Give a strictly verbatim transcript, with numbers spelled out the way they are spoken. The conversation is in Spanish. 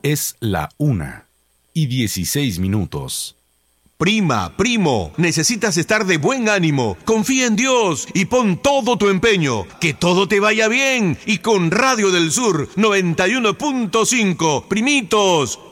Es la una y dieciséis minutos. Prima, primo, necesitas estar de buen ánimo. Confía en Dios y pon todo tu empeño. Que todo te vaya bien. Y con Radio del Sur noventa y uno punto cinco, primitos,